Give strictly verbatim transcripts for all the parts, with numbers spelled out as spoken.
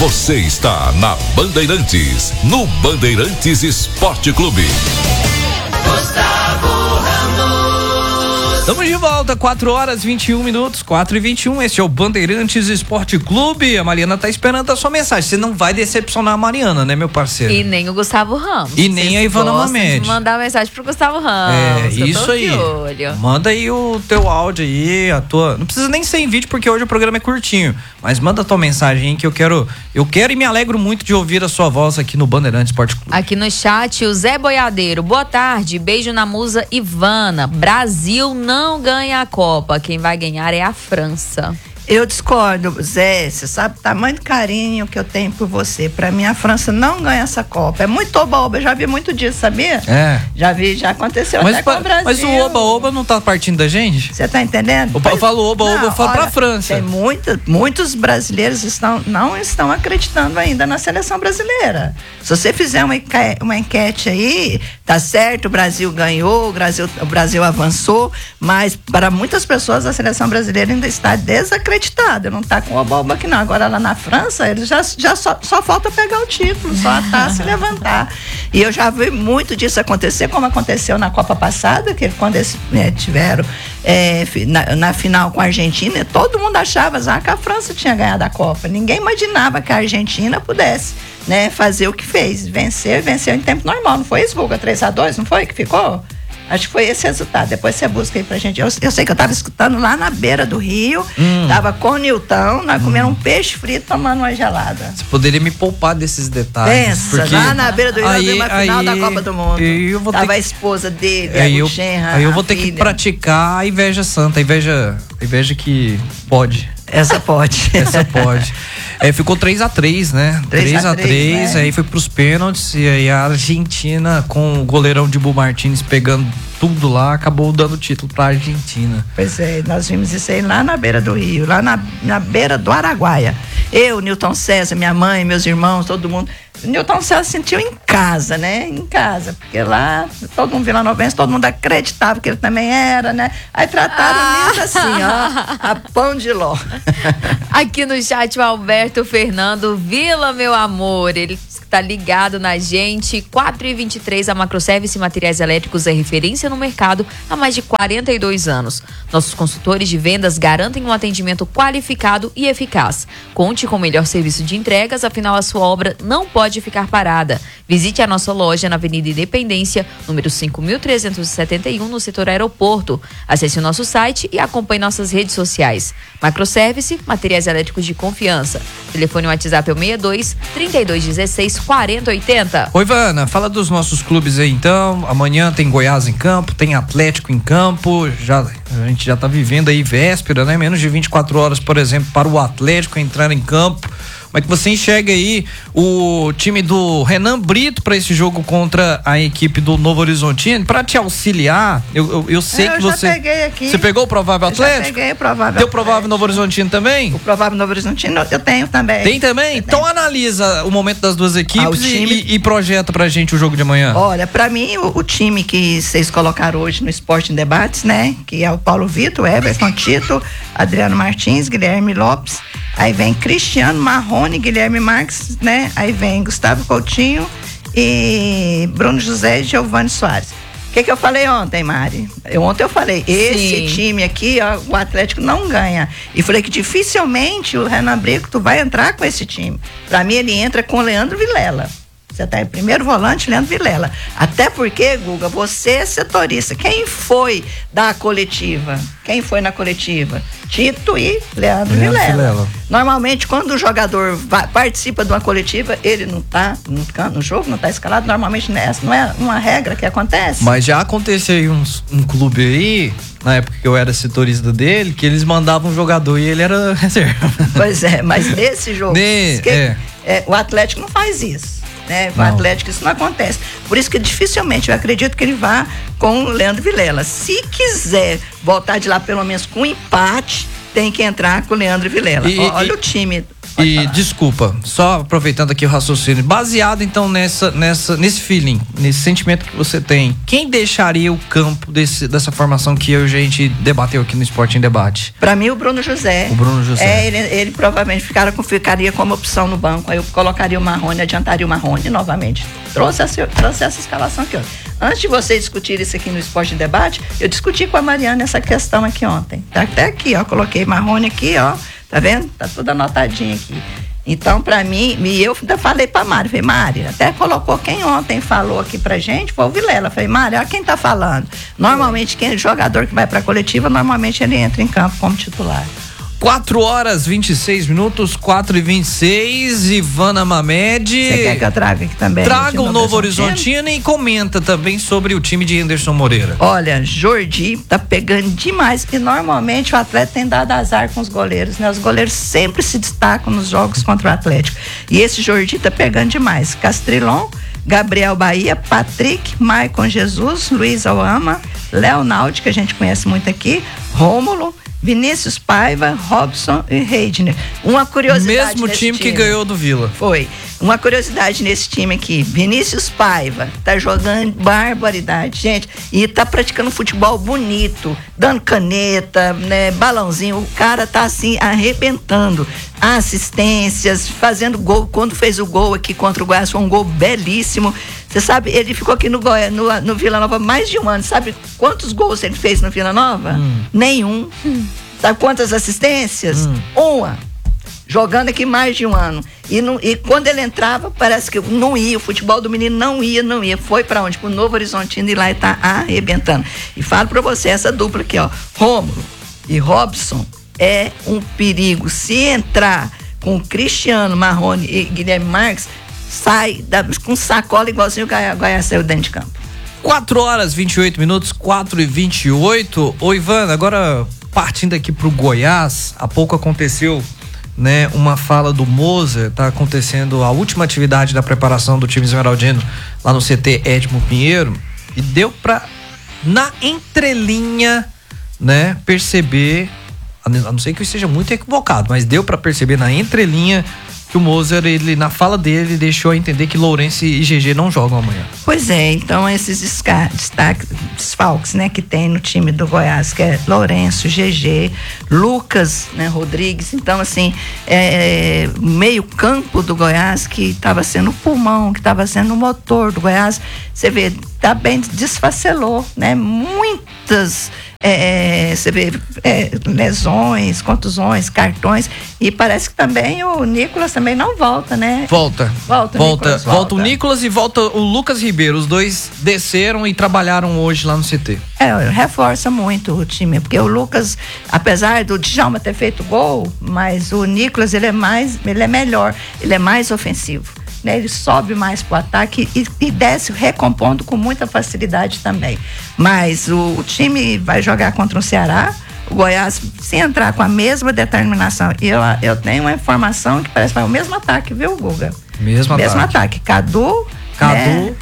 Você está na Bandeirantes, no Bandeirantes Esporte Clube. Gustavo Ramos. Estamos de volta, quatro horas e vinte e um minutos, quatro e vinte e um. Este é o Bandeirantes Esporte Clube. A Mariana tá esperando a sua mensagem. Você não vai decepcionar a Mariana, né, meu parceiro? E nem o Gustavo Ramos. E nem Vocês a Ivana Mamede. Mandar mensagem pro Gustavo Ramos. É, isso aí. Manda aí o teu áudio aí, a tua. Não precisa nem ser em vídeo, porque hoje o programa é curtinho. Mas manda a tua mensagem aí que eu quero. Eu quero e me alegro muito de ouvir a sua voz aqui no Bandeirantes Esporte Clube. Aqui no chat, o Zé Boiadeiro. Boa tarde, beijo na musa Ivana. Brasil não ganha a Copa. Quem vai ganhar é a França. Eu discordo, Zé, você sabe o tamanho do carinho que eu tenho por você. Pra mim, a França não ganha essa Copa. É muito oba-oba, eu já vi muito disso, sabia? É. Já vi, já aconteceu mas, até com o Brasil. Mas o oba-oba não tá partindo da gente? Você tá entendendo? Eu falo oba-oba, eu falo pra França. Tem muita, muitos brasileiros estão, não estão acreditando ainda na seleção brasileira. Se você fizer uma, uma enquete aí, tá certo, o Brasil ganhou, o Brasil, o Brasil avançou, mas para muitas pessoas a seleção brasileira ainda está desacreditada. Não tá com o oba-oba aqui não. Agora lá na França, eles já, já só, só falta pegar o título, só a taça e levantar. E eu já vi muito disso acontecer, como aconteceu na Copa passada, que quando eles né, tiveram é, na, na final com a Argentina, todo mundo achava já que a França tinha ganhado a Copa. Ninguém imaginava que a Argentina pudesse né, fazer o que fez, vencer, venceu em tempo normal. Não foi isso, Guga? três a dois, não foi que ficou? Acho que foi esse resultado. Depois você busca aí pra gente. Eu, eu sei que eu tava escutando lá na beira do rio. Hum. Tava com o Nilton, nós hum. comendo um peixe frito, tomando uma gelada. Você poderia me poupar desses detalhes. Pensa, porque... lá na beira do rio, aí, uma final aí, da Copa do Mundo. Eu vou tava ter... a esposa dele, aí a eu, Genra, Aí eu vou ter filha. que praticar a inveja santa, a inveja, a inveja que pode. Essa pode. Essa pode. É, ficou três a três, né? três a três, né? Aí foi pros pênaltis e aí a Argentina com o goleirão de Bu Martins pegando tudo lá, acabou dando o título pra Argentina. Pois é, nós vimos isso aí lá na beira do rio, lá na, na beira do Araguaia. Eu, Nilton César, minha mãe, meus irmãos, todo mundo. Nilton César sentiu em casa, né? Em casa, porque lá, todo mundo vilanovense, todo mundo acreditava que ele também era, né? Aí trataram ah. mesmo assim, ó, a pão de ló. Aqui no chat, o Alberto Fernando, Vila, meu amor, ele tá ligado na gente. Quatro e vinte e três, a Macroservice Materiais Elétricos é referência no mercado há mais de quarenta e dois anos. Nossos consultores de vendas garantem um atendimento qualificado e eficaz. Conte com o melhor serviço de entregas, afinal a sua obra não pode ficar parada. Visite a nossa loja na Avenida Independência, número cinco mil trezentos e setenta e um, no setor aeroporto. Acesse o nosso site e acompanhe nossas redes sociais. Macroservice, materiais elétricos de confiança. Telefone WhatsApp é o seis dois, trinta e dois dezesseis, quarenta oitenta. Oi, Ivana, fala dos nossos clubes aí então. Amanhã tem Goiás em campo, tem Atlético em campo. Já, a gente já tá vivendo aí véspera, né? Menos de vinte e quatro horas, por exemplo, para o Atlético entrar em campo. Como é que você enxerga aí o time do Renan Brito para esse jogo contra a equipe do Novo Horizontino? Para te auxiliar, eu, eu, eu sei eu que já você. Peguei aqui. Você pegou o provável Atlético? Eu peguei o provável. Teu provável Novo Horizontino também? O provável Novo Horizontino eu tenho também. Tem também? Eu então tenho. Analisa o momento das duas equipes ah, time... e, e projeta pra gente o jogo de amanhã. Olha, pra mim, o, o time que vocês colocaram hoje no Esporte em Debates, né? Que é o Paulo Vitor, Everton Tito, Adriano Martins, Guilherme Lopes. Aí vem Cristiano Marrone, Guilherme Marques, né? Aí vem Gustavo Coutinho e Bruno José e Giovani Soares. O que que eu falei ontem, Mari? Eu, ontem eu falei, esse Sim. time aqui, ó, o Atlético não ganha. E falei que dificilmente o Renan Brito vai entrar com esse time. Pra mim, ele entra com o Leandro Vilela. Você tá em primeiro volante, Leandro Vilela. Até porque, Guga, você é setorista. Quem foi da coletiva? Quem foi na coletiva? Tito e Leandro, Leandro Vilela. Vilela. Normalmente, quando o jogador vai, participa de uma coletiva, ele não tá no, no jogo, não tá escalado. Normalmente, nessa não é uma regra que acontece. Mas já aconteceu aí um, um clube aí, na época que eu era setorista dele, que eles mandavam um jogador e ele era reserva. Pois é, mas nesse jogo, ne, que, é. É, o Atlético não faz isso. Né? O Atlético isso não acontece. Por isso que dificilmente eu acredito que ele vá com o Leandro Vilela. Se quiser voltar de lá pelo menos com um empate, tem que entrar com o Leandro Vilela. E, Olha e, o time. E pode E falar. desculpa, só aproveitando aqui o raciocínio, baseado então nessa, nessa, nesse feeling, nesse sentimento que você tem, quem deixaria o campo desse, dessa formação que eu e a gente debateu aqui no Esporte em Debate? Pra mim, o Bruno José. O Bruno José. É, ele, ele provavelmente ficara, ficaria como opção no banco. Aí eu colocaria o Marrone, adiantaria o Marrone novamente. Trouxe essa, trouxe essa escalação aqui, ó. Antes de você discutir isso aqui no Esporte em Debate, eu discuti com a Mariana essa questão aqui ontem. Tá até aqui, ó. Coloquei Marrone aqui, ó. Tá vendo? Tá tudo anotadinho aqui. Então, pra mim, e eu ainda falei pra Mari, falei, Mari, até colocou quem ontem falou aqui pra gente, foi o Vilela. Falei, Mari, olha quem tá falando. Normalmente, quem é jogador que vai pra coletiva, normalmente ele entra em campo como titular. quatro horas, vinte e seis minutos, quatro e vinte e seis, Ivana Mamed. Você quer que eu traga aqui também? Traga o Novo Horizontino e comenta também sobre o time de Anderson Moreira. Olha, Jordi tá pegando demais e normalmente o Atlético tem dado azar com os goleiros, né? Os goleiros sempre se destacam nos jogos contra o Atlético. E esse Jordi tá pegando demais. Castrilon, Gabriel Bahia, Patrick, Maicon Jesus, Luiz Auama, Leonaldo, que a gente conhece muito aqui, Rômulo, Vinícius Paiva, Robson e Reidner. Uma curiosidade. Mesmo time, time que ganhou do Vila. Foi. Uma curiosidade nesse time aqui. Vinícius Paiva tá jogando barbaridade, gente. E tá praticando futebol bonito, dando caneta, né, balãozinho. O cara tá assim, arrebentando. Assistências, fazendo gol. Quando fez o gol aqui contra o Goiás, foi um gol belíssimo. Você sabe, ele ficou aqui no, no, no Vila Nova mais de um ano. Sabe quantos gols ele fez no Vila Nova? Hum. Nenhum. Hum. Sabe quantas assistências? Hum. Uma. Jogando aqui mais de um ano. E, não, e quando ele entrava, parece que não ia. O futebol do menino não ia, não ia. Foi pra onde? Pro Novo Horizontino e lá ele tá arrebentando. E falo pra você, essa dupla aqui, ó. Rômulo e Robson é um perigo. Se entrar com Cristiano, Marrone e Guilherme Marques, sai da, com sacola igualzinho o Goiás, Goiás saiu dentro de campo. quatro horas, vinte e oito minutos, quatro e vinte e oito. Ô, Ivana, agora partindo aqui pro Goiás, há pouco aconteceu, né, uma fala do Moser, tá acontecendo a última atividade da preparação do time esmeraldino lá no C T Edmo Pinheiro, e deu pra, na entrelinha, né, perceber, a não ser que eu esteja muito equivocado, mas deu pra perceber na entrelinha que o Moser, ele, na fala dele, deixou a entender que Lourenço e G G não jogam amanhã. Pois é, então esses destaques, desfalques, né, que tem no time do Goiás, que é Lourenço, G G, Lucas, né, Rodrigues, então assim, é, meio campo do Goiás que estava sendo o pulmão, que estava sendo o motor do Goiás, você vê, tá bem, desfacelou, né, muitas... É, você vê é, lesões, contusões, cartões, e parece que também o Nicolas também não volta, né? Volta. Volta, volta, Nicolas, volta. Volta o Nicolas e volta o Lucas Ribeiro. Os dois desceram e trabalharam hoje lá no C T. É, reforça muito o time, porque o Lucas, apesar do Djalma ter feito gol, mas o Nicolas, ele é mais, ele é melhor, ele é mais ofensivo. Né, ele sobe mais pro ataque e, e desce recompondo com muita facilidade também. Mas o, o time vai jogar contra o Ceará, o Goiás, se entrar com a mesma determinação, e eu, eu tenho uma informação que parece que vai o mesmo ataque, viu, Guga? Mesmo, mesmo ataque. ataque. Cadu, Cadu, né,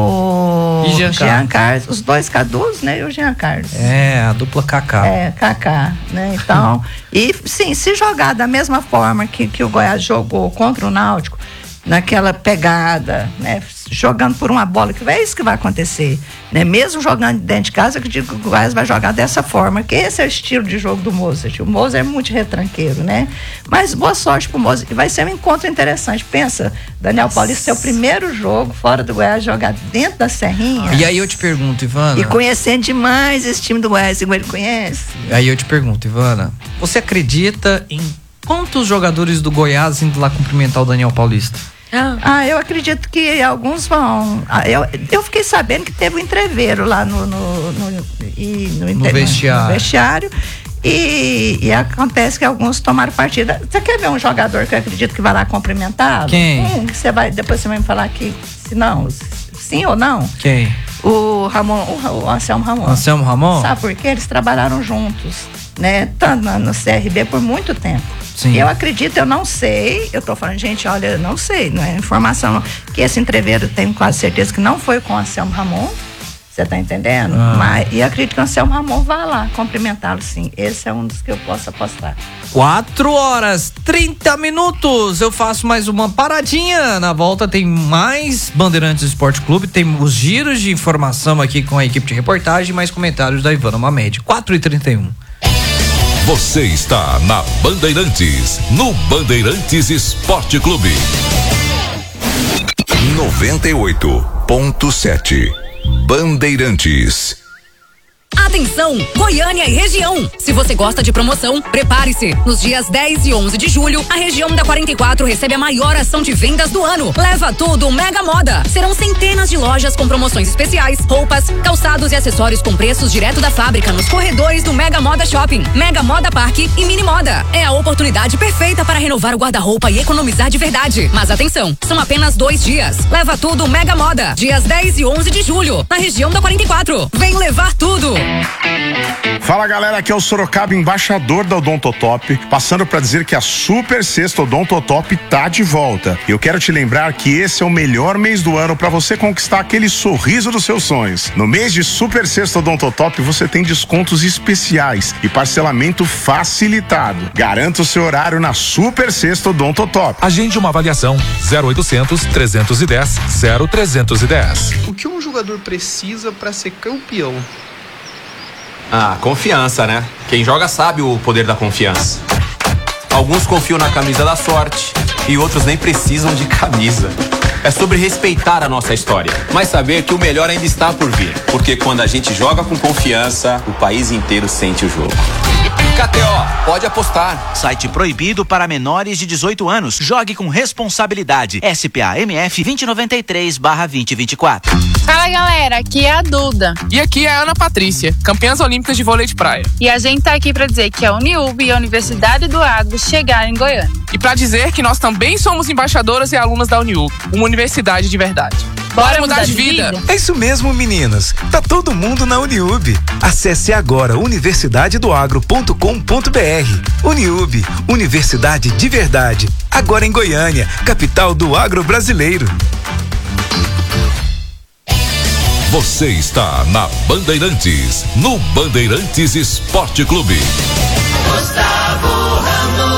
o e Jean, Jean Carlos, os dois Cadus, né, e o Jean Carlos. É, a dupla Kaká. É, Kaká, né, então, e sim, se jogar da mesma forma que, que o Goiás jogou contra o Náutico, naquela pegada, né? Jogando por uma bola, que é isso que vai acontecer, né? Mesmo jogando dentro de casa, eu acredito que o Goiás vai jogar dessa forma, que esse é o estilo de jogo do Mozart. O Mozart é muito retranqueiro, né? Mas boa sorte pro Mozart, vai ser um encontro interessante. Pensa, Daniel Paulista, seu primeiro jogo fora do Goiás, jogar dentro da Serrinha. E aí eu te pergunto, Ivana. E conhecendo demais esse time do Goiás, igual ele conhece. Aí eu te pergunto, Ivana, você acredita em quantos jogadores do Goiás indo lá cumprimentar o Daniel Paulista? Ah. ah, eu acredito que alguns vão. Ah, eu, eu fiquei sabendo que teve um entreveiro lá no, no, no, e, no, no, vestiário. no vestiário. E, e acontece que alguns tomaram partida. Você quer ver um jogador que eu acredito que vai lá cumprimentá-lo? Quem? Hum, você vai, depois você vai me falar que se não, sim ou não. Quem? O Ramon, o, o Anselmo Ramon. Anselmo Ramon? Sabe por quê? Eles trabalharam juntos, né? Tanto no C R B por muito tempo. Sim. Eu acredito, eu não sei, eu tô falando, gente, olha, eu não sei, não é informação, que esse entreveiro tenho quase certeza que não foi com o Anselmo Ramon, Você tá entendendo? Ah. Mas, e eu acredito que o Anselmo Ramon vai lá cumprimentá-lo, sim. Esse é um dos que eu posso apostar. quatro horas, trinta minutos. Eu faço mais uma paradinha. Na volta tem mais Bandeirantes Esporte Clube. Tem os giros de informação aqui com a equipe de reportagem, mais comentários da Ivana Mamed. quatro e trinta e um. Você está na Bandeirantes, no Bandeirantes Esporte Clube. noventa e oito ponto sete. Bandeirantes. Atenção, Goiânia e região. Se você gosta de promoção, prepare-se. Nos dias dez e onze de julho, a região da quarenta e quatro recebe a maior ação de vendas do ano. Leva tudo Mega Moda. Serão centenas de lojas com promoções especiais, roupas, calçados e acessórios com preços direto da fábrica nos corredores do Mega Moda Shopping, Mega Moda Parque e Mini Moda. É a oportunidade perfeita para renovar o guarda-roupa e economizar de verdade. Mas atenção, são apenas dois dias. Leva tudo Mega Moda. Dias dez e onze de julho, na região da quarenta e quatro. Vem levar tudo. Fala galera, aqui é o Sorocaba, embaixador da Odontotop, passando para dizer que a Super Sexta Odontotop tá de volta. Eu quero te lembrar que esse é o melhor mês do ano para você conquistar aquele sorriso dos seus sonhos. No mês de Super Sexta Odontotop você tem descontos especiais e parcelamento facilitado. Garanta o seu horário na Super Sexta Odontotop. Agende uma avaliação zero oitocentos, trezentos e dez, zero trezentos e dez. O que um jogador precisa para ser campeão? Ah, confiança, né? Quem joga sabe o poder da confiança. Alguns confiam na camisa da sorte e outros nem precisam de camisa. É sobre respeitar a nossa história, mas saber que o melhor ainda está por vir. Porque quando a gente joga com confiança, o país inteiro sente o jogo. K T O, pode apostar. Site proibido para menores de dezoito anos. Jogue com responsabilidade. S P A M F vinte e noventa e três barra vinte e vinte e quatro. Fala galera, aqui é a Duda. E aqui é a Ana Patrícia, campeãs olímpicas de vôlei de praia. E a gente tá aqui para dizer que a Uniub e a Universidade do Agro chegaram em Goiânia. E para dizer que nós também somos embaixadoras e alunas da Uniub, uma universidade de verdade. Bora, Bora mudar, mudar de vida? vida? É isso mesmo, meninas. Tá todo mundo na Uniub. Acesse agora universidade do agro ponto com ponto b r. Uniub, universidade de verdade. Agora em Goiânia, capital do agro brasileiro. Você está na Bandeirantes, no Bandeirantes Esporte Clube. Gustavo Ramos.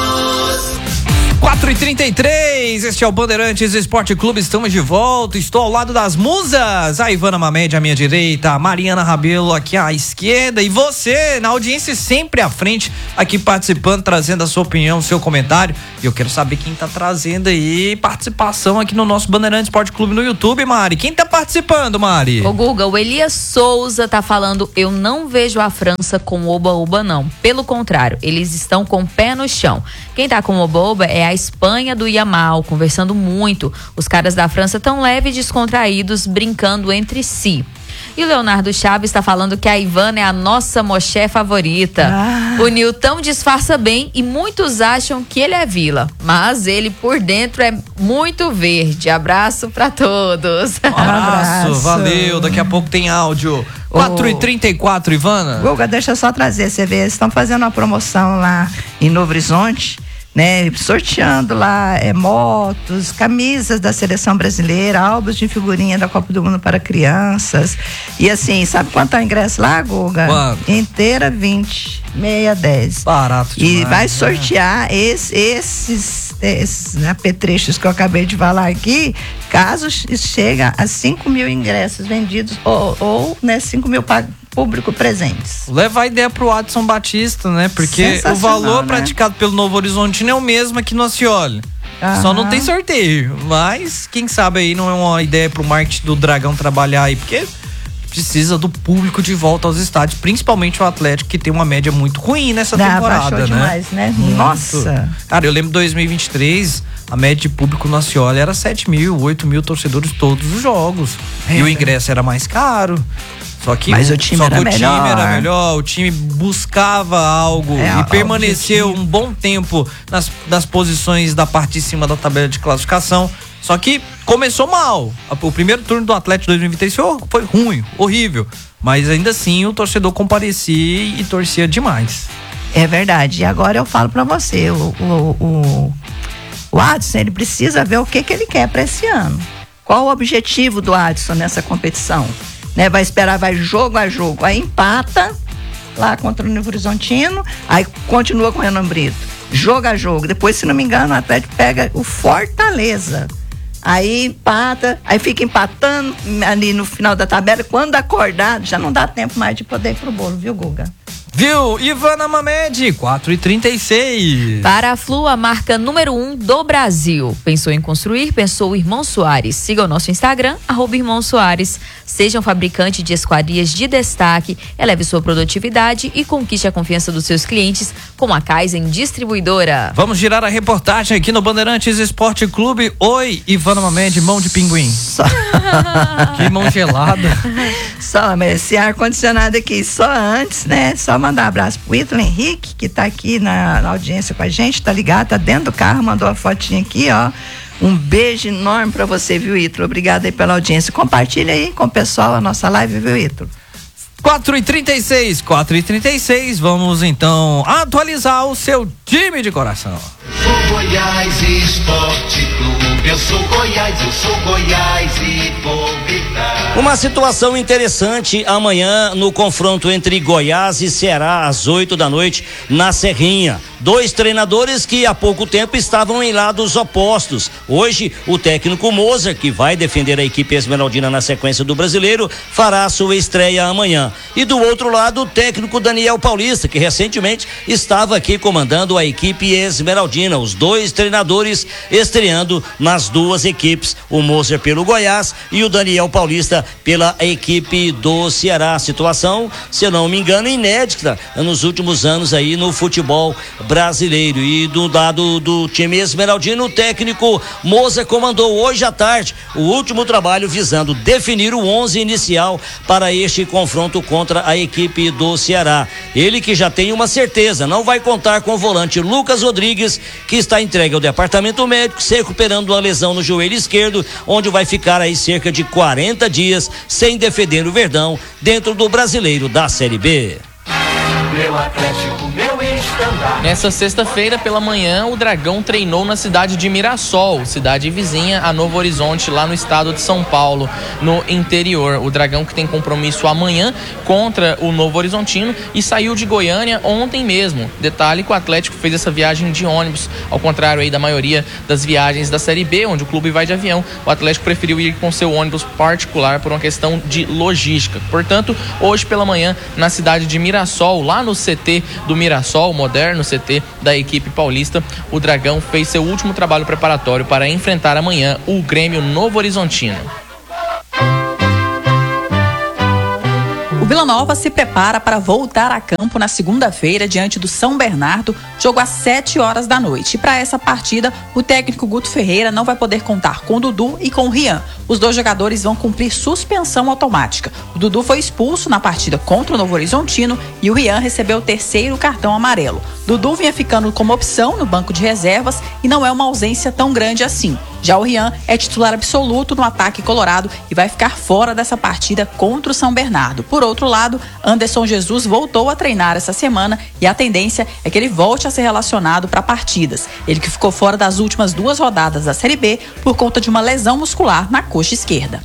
quatro e trinta e três, este é o Bandeirantes Esporte Clube, estamos de volta, estou ao lado das musas, a Ivana Mamed à minha direita, a Mariana Rabelo aqui à esquerda e você na audiência sempre à frente, aqui participando, trazendo a sua opinião, o seu comentário, e eu quero saber quem tá trazendo aí participação aqui no nosso Bandeirantes Esporte Clube no YouTube, Mari, quem tá participando, Mari? Ô Guga, o Elias Souza tá falando, eu não vejo a França com oba-oba não, pelo contrário, eles estão com o pé no chão. Quem tá com oba-oba é a Espanha do Yamal, conversando muito. Os caras da França tão leves e descontraídos, brincando entre si. E o Leonardo Chaves está falando que a Ivana é a nossa moché favorita. Ah. O Nilton disfarça bem e muitos acham que ele é Vila, mas ele por dentro é muito verde. Abraço pra todos. Um abraço, abraço. Valeu. Daqui a pouco tem áudio. quatro e trinta e quatro, Ivana. Guga, deixa eu só trazer, você vê, eles estão fazendo uma promoção lá em Novo Horizonte, né, sorteando lá é, motos, camisas da seleção brasileira, álbuns de figurinha da Copa do Mundo para crianças. E assim, sabe quanto é o ingresso lá, Guga? Quanto? Inteira vinte, meia, dez. Barato demais. E vai sortear né? esse, esses, esses né, apetrechos que eu acabei de falar aqui, caso chega a cinco mil ingressos vendidos ou, ou né, cinco mil pagos. Público presentes. Leva a ideia pro Adson Batista, né? Porque o valor né? praticado pelo Novo Horizontino é o mesmo aqui no Acioli. Aham. Só não tem sorteio. Mas, quem sabe aí não é uma ideia pro marketing do Dragão trabalhar aí, porque precisa do público de volta aos estádios, principalmente o Atlético, que tem uma média muito ruim nessa Dá, temporada, baixou né? demais, né? Muito. Nossa. Cara, eu lembro de dois mil e vinte e três, a média de público no Acioli era sete mil, oito mil torcedores todos os jogos. É, e o ingresso era mais caro. Só que, Mas o time, só era, que o melhor. time era melhor, o time buscava algo é, e permaneceu objetivo. um bom tempo nas, nas posições da parte de cima da tabela de classificação. Só que começou mal. O primeiro turno do Atlético dois mil e vinte e três foi, foi ruim, horrível. Mas ainda assim o torcedor comparecia e torcia demais. É verdade. E agora eu falo pra você, o, o, o, o Adson, ele precisa ver o que, que ele quer pra esse ano. Qual o objetivo do Adson nessa competição? né? Vai esperar, vai jogo a jogo. Aí empata lá contra o Novo Horizontino, aí continua com o Renan Brito. Jogo a jogo. Depois, se não me engano, o Atlético pega o Fortaleza. Aí empata, aí fica empatando ali no final da tabela. Quando acordado, já não dá tempo mais de poder ir pro bolo, viu, Guga? Viu? Ivana Mamed, quatro e trinta e seis. Para a Flu, a marca número um do Brasil. Pensou em construir? Pensou o Irmão Soares. Siga o nosso Instagram, arroba Irmão Soares. Seja um fabricante de esquadrias de destaque, eleve sua produtividade e conquiste a confiança dos seus clientes com a Kaizen Distribuidora. Vamos girar a reportagem aqui no Bandeirantes Esporte Clube. Oi, Ivana Mamed, mão de pinguim. Só... que mão gelada. Só, mas esse ar-condicionado aqui, só antes, né? Só mandar um abraço pro Ítalo Henrique, que tá aqui na, na audiência com a gente, tá ligado, tá dentro do carro, mandou a fotinha aqui, ó. Um beijo enorme pra você, viu, Ítalo? Obrigada aí pela audiência. Compartilha aí com o pessoal a nossa live, viu, Ítalo? quatro e trinta e seis, quatro e trinta e seis, vamos então atualizar o seu time de coração. Eu sou Goiás Esporte Clube, eu sou Goiás, eu sou Goiás e vou gritar. Uma situação interessante amanhã no confronto entre Goiás e Ceará às oito da noite na Serrinha. Dois treinadores que há pouco tempo estavam em lados opostos. Hoje, o técnico Moser, que vai defender a equipe esmeraldina na sequência do Brasileiro, fará sua estreia amanhã. E do outro lado, o técnico Daniel Paulista, que recentemente estava aqui comandando a equipe esmeraldina. Os dois treinadores estreando nas duas equipes, o Moser pelo Goiás e o Daniel Paulista pela equipe do Ceará. Situação, se eu não me engano, inédita nos últimos anos aí no futebol brasileiro. E do lado do time esmeraldino, o técnico Moser comandou hoje à tarde o último trabalho visando definir o onze inicial para este confronto contra a equipe do Ceará. Ele que já tem uma certeza, não vai contar com o volante Lucas Rodrigues, que está entregue ao departamento médico, se recuperando uma lesão no joelho esquerdo, onde vai ficar aí cerca de quarenta dias sem defender o Verdão dentro do Brasileiro da Série B. Meu Atlético, meu estandarte. Nessa sexta-feira pela manhã, o Dragão treinou na cidade de Mirassol, cidade vizinha a Novo Horizonte, lá no estado de São Paulo, no interior. O Dragão que tem compromisso amanhã contra o Novo Horizontino e saiu de Goiânia ontem mesmo. Detalhe que o Atlético fez essa viagem de ônibus, ao contrário aí da maioria das viagens da Série B, onde o clube vai de avião. O Atlético preferiu ir com seu ônibus particular por uma questão de logística. Portanto, hoje pela manhã, na cidade de Mirassol, lá no C T do Mirassol, moderno C T da equipe paulista, o Dragão fez seu último trabalho preparatório para enfrentar amanhã o Grêmio Novo Horizontino. O Vila Nova se prepara para voltar a campo na segunda-feira diante do São Bernardo, jogo às sete horas da noite. E para essa partida, o técnico Guto Ferreira não vai poder contar com o Dudu e com o Rian. Os dois jogadores vão cumprir suspensão automática. O Dudu foi expulso na partida contra o Novo Horizontino e o Rian recebeu o terceiro cartão amarelo. Dudu vinha ficando como opção no banco de reservas e não é uma ausência tão grande assim. Já o Rian é titular absoluto no ataque colorado e vai ficar fora dessa partida contra o São Bernardo. Por outro lado, Anderson Jesus voltou a treinar essa semana e a tendência é que ele volte a ser relacionado para partidas. Ele que ficou fora das últimas duas rodadas da Série B por conta de uma lesão muscular na coxa esquerda.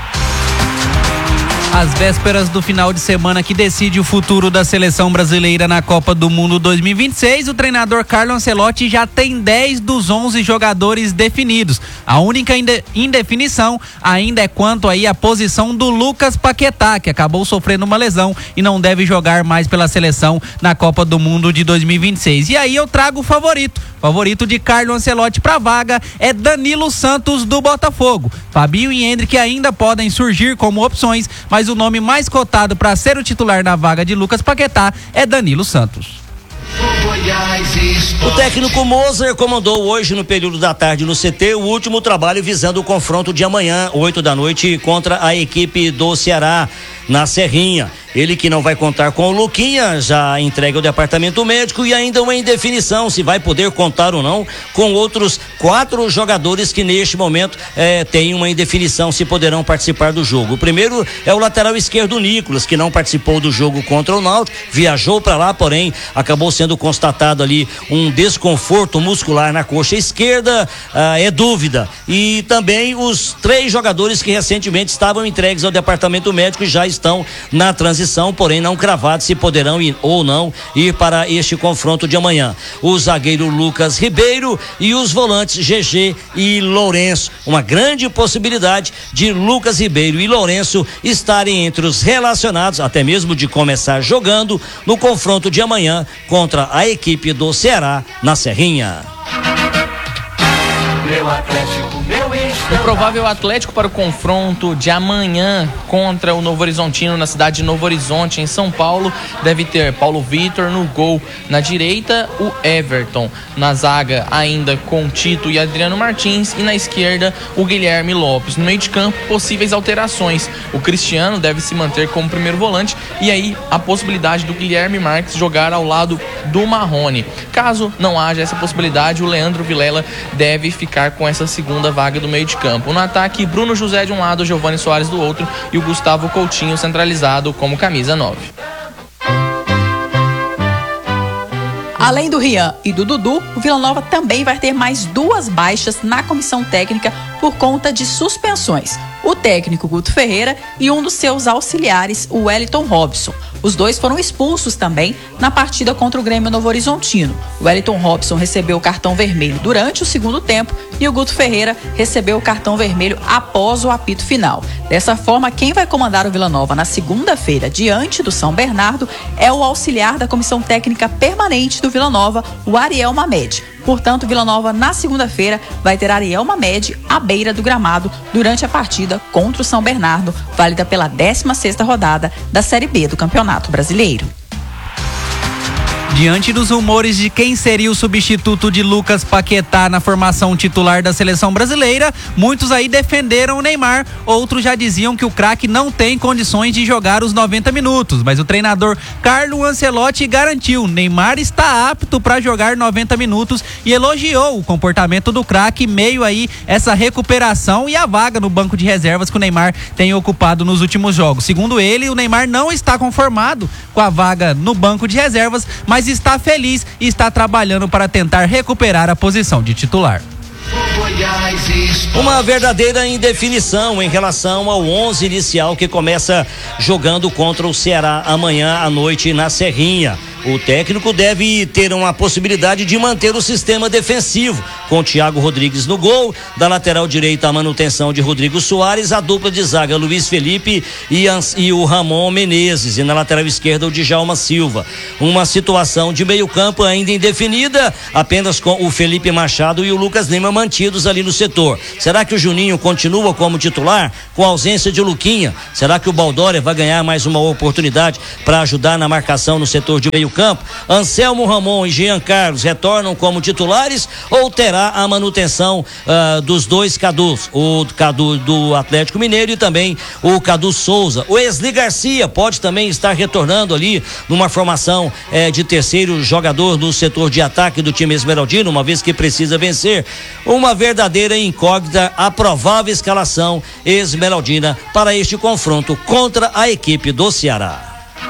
Às vésperas do final de semana que decide o futuro da seleção brasileira na Copa do Mundo dois mil e vinte e seis, o treinador Carlo Ancelotti já tem dez dos onze jogadores definidos. A única indefinição ainda é quanto aí a posição do Lucas Paquetá, que acabou sofrendo uma lesão e não deve jogar mais pela seleção na Copa do Mundo de dois mil e vinte e seis. E aí eu trago o favorito. Favorito de Carlo Ancelotti para a vaga é Danilo Santos do Botafogo. Fabinho e Hendrick ainda podem surgir como opções, mas o nome mais cotado para ser o titular na vaga de Lucas Paquetá é Danilo Santos. O técnico Moser comandou hoje no período da tarde no C T o último trabalho visando o confronto de amanhã, oito da noite, contra a equipe do Ceará. na Serrinha. Ele que não vai contar com o Luquinha, já entrega o departamento médico e ainda uma indefinição se vai poder contar ou não com outros quatro jogadores que neste momento eh, têm uma indefinição se poderão participar do jogo. O primeiro é o lateral esquerdo Nicolas, que não participou do jogo contra o Náutico, viajou para lá, porém acabou sendo constatado ali um desconforto muscular na coxa esquerda, ah, é dúvida. E também os três jogadores que recentemente estavam entregues ao departamento médico e já estão na transição, porém não cravados se poderão ir ou não ir para este confronto de amanhã. O zagueiro Lucas Ribeiro e os volantes G G e Lourenço. Uma grande possibilidade de Lucas Ribeiro e Lourenço estarem entre os relacionados, até mesmo de começar jogando no confronto de amanhã contra a equipe do Ceará na Serrinha. Meu Atlético, meu O provável Atlético para o confronto de amanhã contra o Novo Horizontino na cidade de Novo Horizonte, em São Paulo, deve ter Paulo Vitor no gol. Na direita, o Everton. Na zaga, ainda com Tito e Adriano Martins. E na esquerda, o Guilherme Lopes. No meio de campo, possíveis alterações. O Cristiano deve se manter como primeiro volante. E aí, a possibilidade do Guilherme Marques jogar ao lado do Marrone. Caso não haja essa possibilidade, o Leandro Vilela deve ficar com essa segunda vaga do meio de campo. No ataque, Bruno José de um lado, Giovani Soares do outro e o Gustavo Coutinho centralizado como camisa nove. Além do Rian e do Dudu, o Vila Nova também vai ter mais duas baixas na comissão técnica por conta de suspensões. O técnico Guto Ferreira e um dos seus auxiliares, o Wellington Robson. Os dois foram expulsos também na partida contra o Grêmio Novo Horizontino. O Wellington Robson recebeu o cartão vermelho durante o segundo tempo e o Guto Ferreira recebeu o cartão vermelho após o apito final. Dessa forma, quem vai comandar o Vila Nova na segunda-feira diante do São Bernardo é o auxiliar da comissão técnica permanente do Vila Nova, o Ariel Mamed. Portanto, Vila Nova na segunda-feira vai ter Ariel Mamed à beira do gramado durante a partida contra o São Bernardo, válida pela décima sexta rodada da Série B do Campeonato Brasileiro. Diante dos rumores de quem seria o substituto de Lucas Paquetá na formação titular da seleção brasileira, muitos aí defenderam o Neymar, outros já diziam que o craque não tem condições de jogar os noventa minutos, mas o treinador Carlo Ancelotti garantiu: Neymar está apto para jogar noventa minutos e elogiou o comportamento do craque, meio aí essa recuperação e a vaga no banco de reservas que o Neymar tem ocupado nos últimos jogos. Segundo ele, o Neymar não está conformado com a vaga no banco de reservas, mas está feliz e está trabalhando para tentar recuperar a posição de titular. Uma verdadeira indefinição em relação ao onze inicial que começa jogando contra o Ceará amanhã à noite na Serrinha. O técnico deve ter uma possibilidade de manter o sistema defensivo, com o Thiago Rodrigues no gol, da lateral direita a manutenção de Rodrigo Soares, a dupla de zaga Luiz Felipe e, e o Ramon Menezes, e na lateral esquerda o Djalma Silva. Uma situação de meio campo ainda indefinida, apenas com o Felipe Machado e o Lucas Lima mantidos ali no setor. Será que o Juninho continua como titular, com a ausência de Luquinha? Será que o Baldória vai ganhar mais uma oportunidade para ajudar na marcação no setor de meio campo? Anselmo Ramon e Jean Carlos retornam como titulares ou terá a manutenção uh, dos dois Cadus, o Cadu do Atlético Mineiro e também o Cadu Souza? O Wesley Garcia pode também estar retornando ali numa formação eh, de terceiro jogador no setor de ataque do time esmeraldino, uma vez que precisa vencer. Uma verdadeira incógnita, a provável escalação esmeraldina para este confronto contra a equipe do Ceará.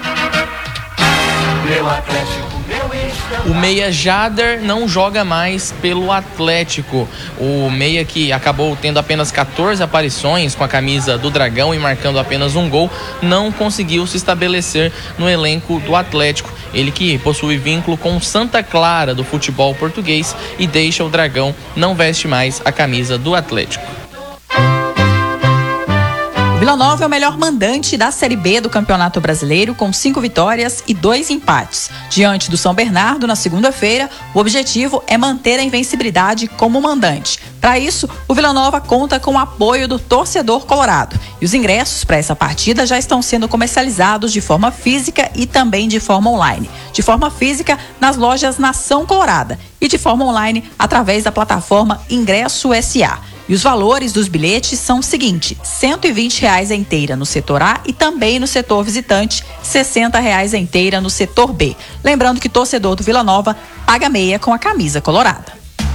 O meia Jader não joga mais pelo Atlético. O meia que acabou tendo apenas quatorze aparições com a camisa do Dragão e marcando apenas um gol, não conseguiu se estabelecer no elenco do Atlético. Ele que possui vínculo com Santa Clara do futebol português e deixa o Dragão, não veste mais a camisa do Atlético. Vila Nova é o melhor mandante da Série B do Campeonato Brasileiro, com cinco vitórias e dois empates. Diante do São Bernardo, na segunda-feira, o objetivo é manter a invencibilidade como mandante. Para isso, o Vila Nova conta com o apoio do torcedor colorado. E os ingressos para essa partida já estão sendo comercializados de forma física e também de forma online. De forma física, nas lojas Nação Colorada, e de forma online, através da plataforma Ingresso S A. E os valores dos bilhetes são o seguinte: cento e vinte reais a inteira no setor A e também no setor visitante, sessenta reais a inteira no setor B. Lembrando que torcedor do Vila Nova paga meia com a camisa colorada.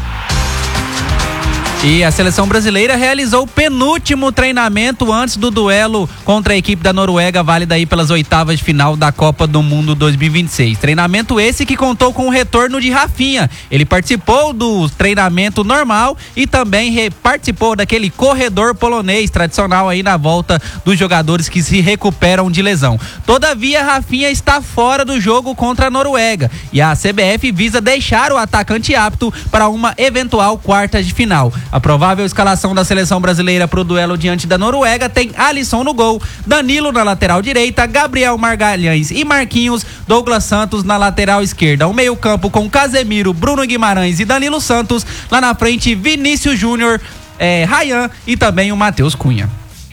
E a seleção brasileira realizou o penúltimo treinamento antes do duelo contra a equipe da Noruega, válida aí pelas oitavas de final da Copa do Mundo dois mil e vinte e seis. Treinamento esse que contou com o retorno de Rafinha. Ele participou do treinamento normal e também re- participou daquele corredor polonês tradicional aí na volta dos jogadores que se recuperam de lesão. Todavia, Rafinha está fora do jogo contra a Noruega e a C B F visa deixar o atacante apto para uma eventual quarta de final. A provável escalação da seleção brasileira para o duelo diante da Noruega tem Alisson no gol, Danilo na lateral direita, Gabriel Magalhães e Marquinhos, Douglas Santos na lateral esquerda. O meio-campo com Casemiro, Bruno Guimarães e Danilo Santos. Lá na frente, Vinícius Júnior, é, Ryan e também o Matheus Cunha.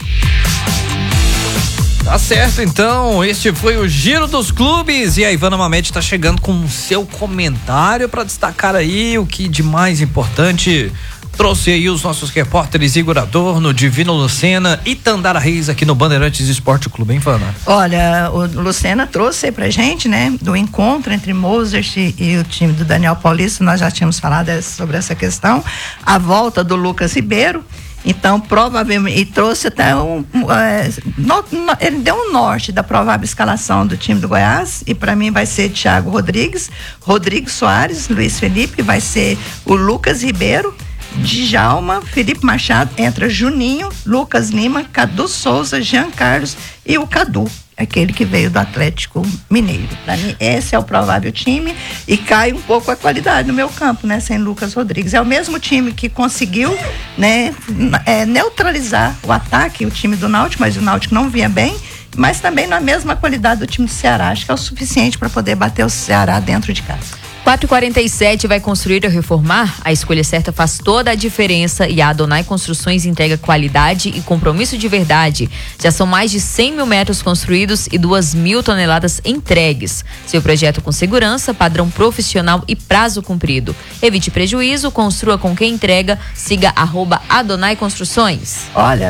Tá certo, então, este foi o Giro dos Clubes e a Ivana Mamede está chegando com o seu comentário para destacar aí o que de mais importante trouxe aí os nossos repórteres Igor Adorno, Divino Lucena e Tandara Reis aqui no Bandeirantes Esporte Clube, hein, Ivana? Olha, o Lucena trouxe aí pra gente, né, do encontro entre Mozart e, e o time do Daniel Paulista. Nós já tínhamos falado sobre essa questão, a volta do Lucas Ribeiro. Então, provavelmente, e trouxe até um, um é, no, no, ele deu um norte da provável escalação do time do Goiás, e para mim vai ser Thiago Rodrigues, Rodrigo Soares, Luiz Felipe, vai ser o Lucas Ribeiro, Djalma, Felipe Machado, entra Juninho, Lucas Lima, Cadu Souza, Jean Carlos e o Cadu, aquele que veio do Atlético Mineiro. Para mim, esse é o provável time, e cai um pouco a qualidade no meu campo, né? Sem Lucas Rodrigues. É o mesmo time que conseguiu, né, é, neutralizar o ataque, o time do Náutico, mas o Náutico não vinha bem, mas também na mesma qualidade do time do Ceará. Acho que é o suficiente para poder bater o Ceará dentro de casa. quatro e quarenta e sete, vai construir ou reformar? A escolha certa faz toda a diferença e a Adonai Construções entrega qualidade e compromisso de verdade. Já são mais de cem mil metros construídos e duas mil toneladas entregues. Seu projeto com segurança, padrão profissional e prazo cumprido. Evite prejuízo, construa com quem entrega. Siga arroba Adonai Construções. Olha,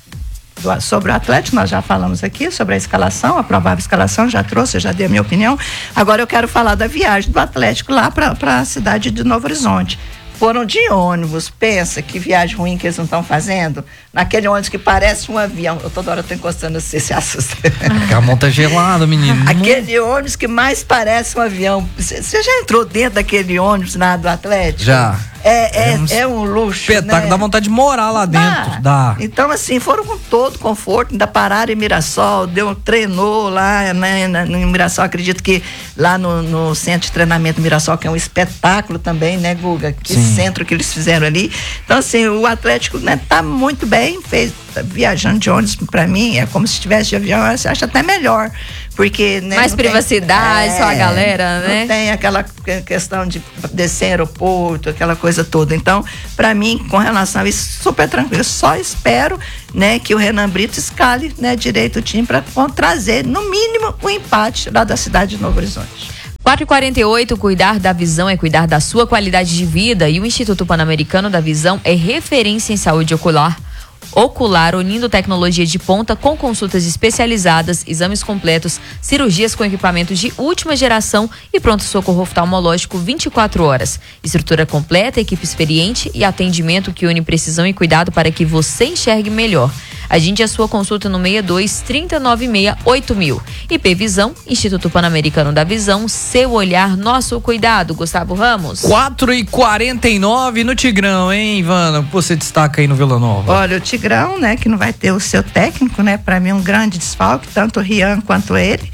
sobre o Atlético nós já falamos aqui, sobre a escalação, a provável escalação, já trouxe, já dei a minha opinião. Agora eu quero falar da viagem do Atlético lá para a cidade de Novo Horizonte. Foram de ônibus, pensa que viagem ruim que eles não estão fazendo, naquele ônibus que parece um avião. Eu toda hora estou encostando assim, se assusta. A mão tá gelada, menino. Aquele ônibus que mais parece um avião. Você já entrou dentro daquele ônibus lá do Atlético? Já. É, é, é, um, é um luxo, espetáculo, né? dá vontade de morar lá dentro. Dá. Então, assim, foram com todo conforto, ainda pararam em Mirassol, deu, treinou lá, né, em Mirassol. Acredito que lá no, no centro de treinamento Mirassol, que é um espetáculo também, né, Guga? Que Sim. centro que eles fizeram ali. Então, assim, o Atlético, né, tá muito bem, fez, tá viajando de ônibus, pra mim, é como se estivesse de avião, eu acho até melhor. Porque, né, mais privacidade, tem, é, só a galera, né? Não tem aquela questão de descer em aeroporto, aquela coisa toda. Então, para mim, com relação a isso, super tranquilo. Só espero, né, que o Renan Brito escale, né, direito o time para trazer, no mínimo, o um empate lá da cidade de Novo Horizonte. quatro e quarenta e oito, cuidar da visão é cuidar da sua qualidade de vida, e o Instituto Pan-Americano da Visão é referência em saúde ocular. Ocular, unindo tecnologia de ponta com consultas especializadas, exames completos, cirurgias com equipamentos de última geração e pronto-socorro oftalmológico vinte e quatro horas. Estrutura completa, equipe experiente e atendimento que une precisão e cuidado para que você enxergue melhor. Agende a sua consulta no seis dois, trinta, noventa e seis, oito mil. I P Visão, Instituto Pan-Americano da Visão, seu olhar, nosso cuidado. Gustavo Ramos. quatro e quarenta e nove no Tigrão, hein, Ivana? O que você destaca aí no Vila Nova? Olha, o Tigrão, né, que não vai ter o seu técnico, né, para mim um grande desfalque, tanto o Rian quanto ele.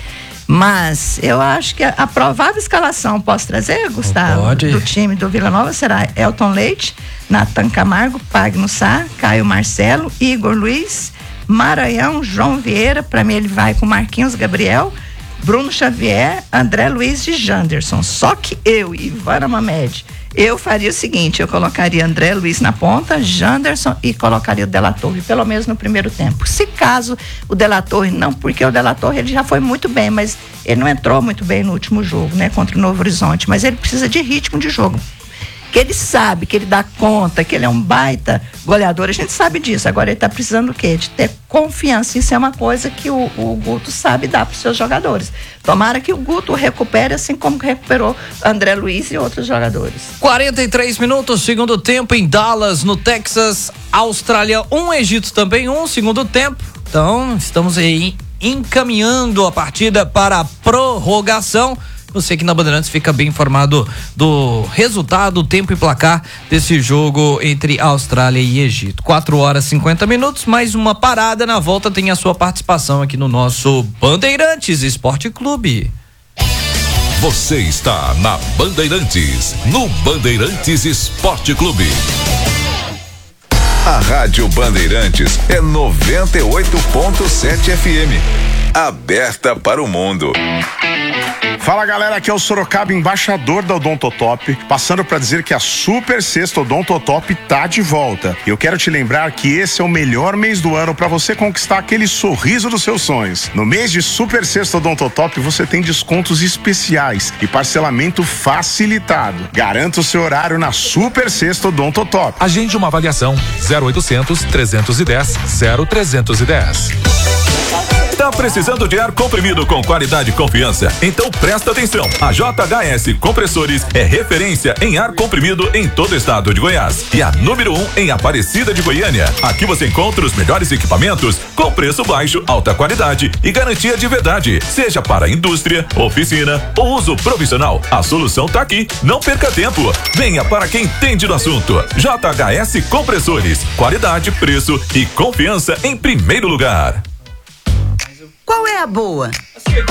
Mas eu acho que a, a provável escalação, posso trazer, Gustavo? Pode. Do time do Vila Nova será Elton Leite, Natan Camargo, Pagno Sá, Caio Marcelo, Igor Luiz, Maranhão, João Vieira. Para mim ele vai com Marquinhos Gabriel, Bruno Xavier, André Luiz e Janderson. Só que eu, Ivana Mamede, eu faria o seguinte, eu colocaria André Luiz na ponta, Janderson, e colocaria o De La Torre, pelo menos no primeiro tempo. Se caso o De La Torre não, porque o De La Torre ele já foi muito bem, mas ele não entrou muito bem no último jogo, né, contra o Novo Horizonte, mas ele precisa de ritmo de jogo. que ele sabe, que ele dá conta, que ele é um baita goleador, a gente sabe disso. Agora ele tá precisando do quê? De ter confiança. Isso é uma coisa que o, o Guto sabe dar para os seus jogadores. Tomara que o Guto recupere assim como recuperou André Luiz e outros jogadores. quarenta e três minutos, segundo tempo em Dallas, no Texas. Austrália um, Egito também um, segundo tempo. Então, estamos aí encaminhando a partida para a prorrogação. Você aqui na Bandeirantes fica bem informado do resultado, tempo e placar desse jogo entre Austrália e Egito. quatro horas e cinquenta minutos, mais uma parada. Na volta tem a sua participação aqui no nosso Bandeirantes Esporte Clube. Você está na Bandeirantes, no Bandeirantes Esporte Clube. A Rádio Bandeirantes é noventa e oito ponto sete F M. Aberta para o mundo. Fala galera, aqui é o Sorocaba, embaixador da Odontotop, passando para dizer que a Super Sexta Odontotop tá de volta. Eu quero te lembrar que esse é o melhor mês do ano para você conquistar aquele sorriso dos seus sonhos. No mês de Super Sexta Odontotop você tem descontos especiais e parcelamento facilitado. Garanta o seu horário na Super Sexta Odontotop. Agende uma avaliação zero oitocentos, trezentos e dez, zero trezentos e dez. Tá precisando de ar comprimido com qualidade e confiança? Então presta atenção. A J H S Compressores é referência em ar comprimido em todo o estado de Goiás e a número um em Aparecida de Goiânia. Aqui você encontra os melhores equipamentos com preço baixo, alta qualidade e garantia de verdade. Seja para indústria, oficina ou uso profissional, a solução tá aqui. Não perca tempo. Venha para quem entende do assunto. J H S Compressores. Qualidade, preço e confiança em primeiro lugar. Qual é a boa?